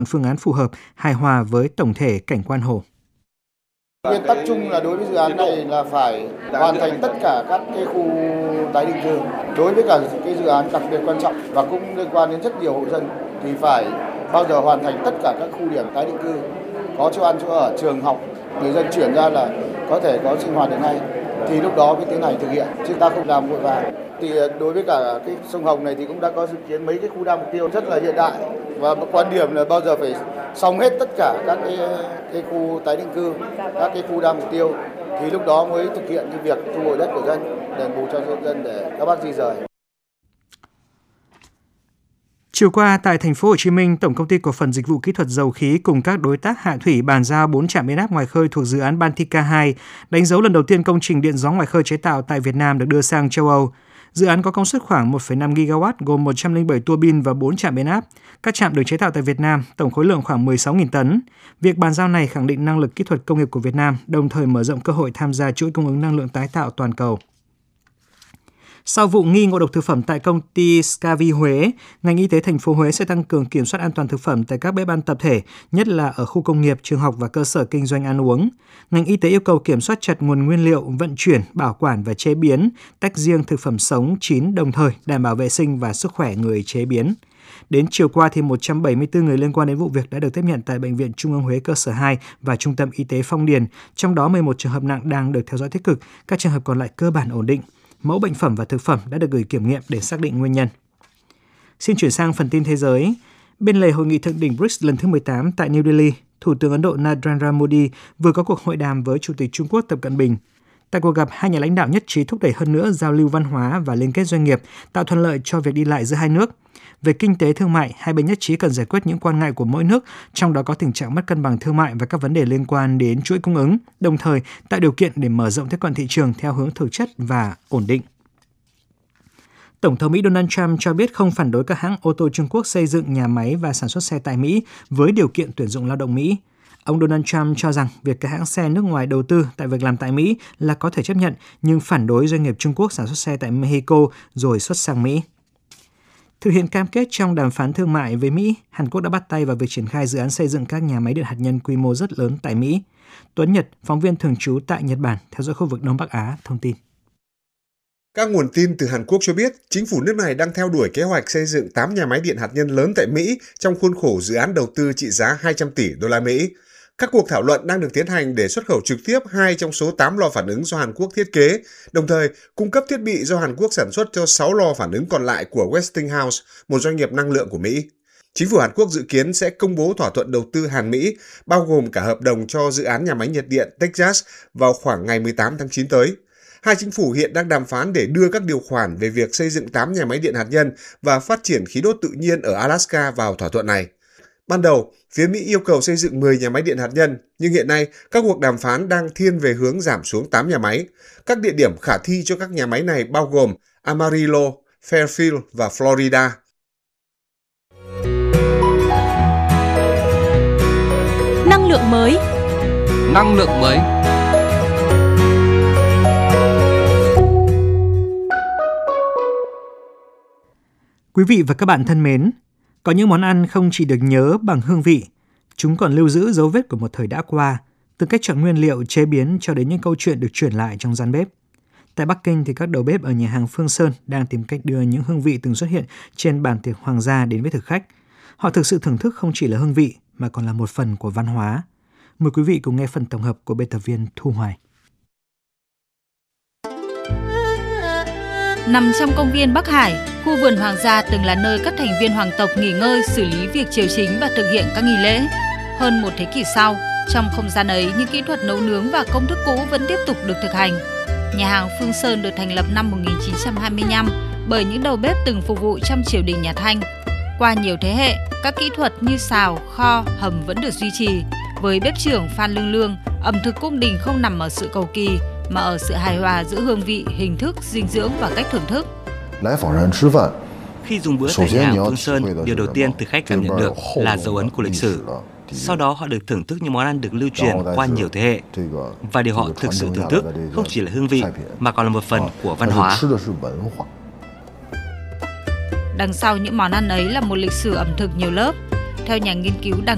phương án phù hợp, hài hòa với tổng thể cảnh quan hồ. Nguyên tắc chung là đối với dự án này là phải hoàn thành tất cả các cái khu tái định cư. Đối với cả cái dự án đặc biệt quan trọng và cũng liên quan đến rất nhiều hộ dân thì phải bao giờ hoàn thành tất cả các khu điểm tái định cư, có chỗ ăn chỗ ở, trường học, người dân chuyển ra là có thể có sinh hoạt được ngay. Thì lúc đó mới tiến hành thực hiện, chứ ta không làm vội vàng. Thì đối với cả cái sông Hồng này thì cũng đã có dự kiến mấy cái khu đa mục tiêu rất là hiện đại, và quan điểm là bao giờ phải xong hết tất cả các cái khu tái định cư, các cái khu đa mục tiêu, thì lúc đó mới thực hiện cái việc thu hồi đất của dân, đền bù cho dân để các bác di rời. Chiều qua tại thành phố Hồ Chí Minh, Tổng công ty Cổ phần Dịch vụ Kỹ thuật Dầu khí cùng các đối tác hạ thủy bàn giao 4 trạm biến áp ngoài khơi thuộc dự án Baltica 2, đánh dấu lần đầu tiên công trình điện gió ngoài khơi chế tạo tại Việt Nam được đưa sang châu Âu. Dự án có công suất khoảng 1,5 GW gồm 107 tua bin và 4 trạm biến áp. Các trạm được chế tạo tại Việt Nam, tổng khối lượng khoảng 16.000 tấn. Việc bàn giao này khẳng định năng lực kỹ thuật công nghiệp của Việt Nam, đồng thời mở rộng cơ hội tham gia chuỗi cung ứng năng lượng tái tạo toàn cầu. Sau vụ nghi ngộ độc thực phẩm tại công ty Scavi Huế, ngành y tế thành phố Huế sẽ tăng cường kiểm soát an toàn thực phẩm tại các bếp ăn tập thể, nhất là ở khu công nghiệp, trường học và cơ sở kinh doanh ăn uống. Ngành y tế yêu cầu kiểm soát chặt nguồn nguyên liệu, vận chuyển, bảo quản và chế biến, tách riêng thực phẩm sống, chín, đồng thời đảm bảo vệ sinh và sức khỏe người chế biến. Đến chiều qua thì 174 người liên quan đến vụ việc đã được tiếp nhận tại Bệnh viện Trung ương Huế cơ sở 2 và Trung tâm Y tế Phong Điền, trong đó 11 trường hợp nặng đang được theo dõi tích cực, các trường hợp còn lại cơ bản ổn định. Mẫu bệnh phẩm và thực phẩm đã được gửi kiểm nghiệm để xác định nguyên nhân. Xin chuyển sang phần tin thế giới. Bên lề hội nghị thượng đỉnh BRICS lần thứ 18 tại New Delhi, Thủ tướng Ấn Độ Narendra Modi vừa có cuộc hội đàm với Chủ tịch Trung Quốc Tập Cận Bình. Tại cuộc gặp, hai nhà lãnh đạo nhất trí thúc đẩy hơn nữa giao lưu văn hóa và liên kết doanh nghiệp, tạo thuận lợi cho việc đi lại giữa hai nước. Về kinh tế thương mại, hai bên nhất trí cần giải quyết những quan ngại của mỗi nước, trong đó có tình trạng mất cân bằng thương mại và các vấn đề liên quan đến chuỗi cung ứng, đồng thời tạo điều kiện để mở rộng tiếp cận thị trường theo hướng thực chất và ổn định. Tổng thống Mỹ Donald Trump cho biết không phản đối các hãng ô tô Trung Quốc xây dựng nhà máy và sản xuất xe tại Mỹ với điều kiện tuyển dụng lao động Mỹ. Ông Donald Trump cho rằng việc các hãng xe nước ngoài đầu tư tại việc làm tại Mỹ là có thể chấp nhận, nhưng phản đối doanh nghiệp Trung Quốc sản xuất xe tại Mexico rồi xuất sang Mỹ. Thực hiện cam kết trong đàm phán thương mại với Mỹ, Hàn Quốc đã bắt tay vào việc triển khai dự án xây dựng các nhà máy điện hạt nhân quy mô rất lớn tại Mỹ. Tuấn Nhật, phóng viên thường trú tại Nhật Bản, theo dõi khu vực Đông Bắc Á, thông tin. Các nguồn tin từ Hàn Quốc cho biết, chính phủ nước này đang theo đuổi kế hoạch xây dựng 8 nhà máy điện hạt nhân lớn tại Mỹ trong khuôn khổ dự án đầu tư trị giá 200 tỷ đô la Mỹ. Các cuộc thảo luận đang được tiến hành để xuất khẩu trực tiếp 2 trong số 8 lò phản ứng do Hàn Quốc thiết kế, đồng thời cung cấp thiết bị do Hàn Quốc sản xuất cho 6 lò phản ứng còn lại của Westinghouse, một doanh nghiệp năng lượng của Mỹ. Chính phủ Hàn Quốc dự kiến sẽ công bố thỏa thuận đầu tư Hàn-Mỹ, bao gồm cả hợp đồng cho dự án nhà máy nhiệt điện Texas vào khoảng ngày 18 tháng 9 tới. Hai chính phủ hiện đang đàm phán để đưa các điều khoản về việc xây dựng 8 nhà máy điện hạt nhân và phát triển khí đốt tự nhiên ở Alaska vào thỏa thuận này. Ban đầu, phía Mỹ yêu cầu xây dựng 10 nhà máy điện hạt nhân, nhưng hiện nay các cuộc đàm phán đang thiên về hướng giảm xuống 8 nhà máy. Các địa điểm khả thi cho các nhà máy này bao gồm Amarillo, Fairfield và Florida. Năng lượng mới. Năng lượng mới. Quý vị và các bạn thân mến, có những món ăn không chỉ được nhớ bằng hương vị, chúng còn lưu giữ dấu vết của một thời đã qua, từ cách chọn nguyên liệu, chế biến cho đến những câu chuyện được truyền lại trong gian bếp. Tại Bắc Kinh thì các đầu bếp ở nhà hàng Phương Sơn đang tìm cách đưa những hương vị từng xuất hiện trên bàn tiệc hoàng gia đến với thực khách. Họ thực sự thưởng thức không chỉ là hương vị mà còn là một phần của văn hóa. Mời quý vị cùng nghe phần tổng hợp của biên tập viên Thu Hoài. Nằm trong công viên Bắc Hải, khu vườn hoàng gia từng là nơi các thành viên hoàng tộc nghỉ ngơi, xử lý việc triều chính và thực hiện các nghi lễ. Hơn một thế kỷ sau, trong không gian ấy, những kỹ thuật nấu nướng và công thức cũ vẫn tiếp tục được thực hành. Nhà hàng Phương Sơn được thành lập năm 1925 bởi những đầu bếp từng phục vụ trong triều đình nhà Thanh. Qua nhiều thế hệ, các kỹ thuật như xào, kho, hầm vẫn được duy trì. Với bếp trưởng Phan Lương Lương, ẩm thực cung đình không nằm ở sự cầu kỳ, mà ở sự hài hòa giữa hương vị, hình thức, dinh dưỡng và cách thưởng thức. Khi dùng bữa tại nhà hàng Phương Sơn, điều đầu tiên thực khách cảm nhận được là dấu ấn của lịch sử. Sau đó họ được thưởng thức những món ăn được lưu truyền qua nhiều thế hệ. Và điều họ thực sự thưởng thức không chỉ là hương vị, mà còn là một phần của văn hóa. Đằng sau những món ăn ấy là một lịch sử ẩm thực nhiều lớp. Theo nhà nghiên cứu đằng